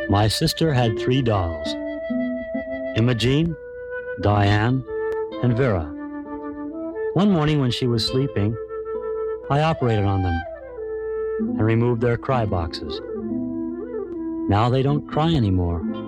My sister had 3 dolls, Imogene, Diane, and Vera. One morning when she was sleeping, I operated on them and removed their cry boxes. Now they don't cry anymore.